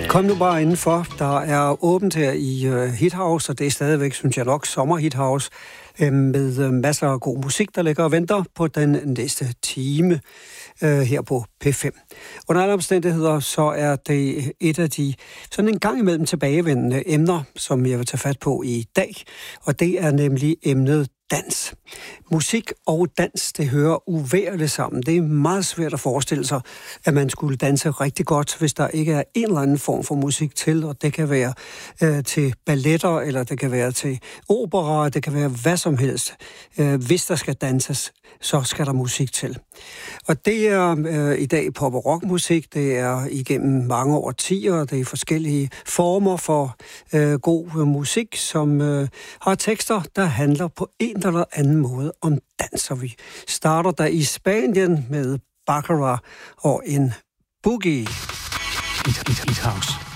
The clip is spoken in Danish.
Kom nu bare indenfor. Der er åbent her i Hithouse, og det er stadigvæk, synes jeg nok, sommer-Hithouse, med masser af god musik, der ligger og venter på den næste time her på P5. Under alle omstændigheder, så er det et af de sådan en gang imellem tilbagevendende emner, som jeg vil tage fat på i dag, og det er nemlig emnet dans. Musik og dans, det hører uværligt sammen. Det er meget svært at forestille sig, at man skulle danse rigtig godt, hvis der ikke er en eller anden form for musik til, og det kan være til balletter, eller det kan være til opera, det kan være hvad som helst. Hvis der skal danses, så skal der musik til. Og det er i dag pop- og rockmusik, det er igennem mange årtier, det er forskellige former for god musik, som har tekster, der handler på en eller anden måde om dans. Og vi starter der i Spanien med Baccarat og en boogie. Hithouse.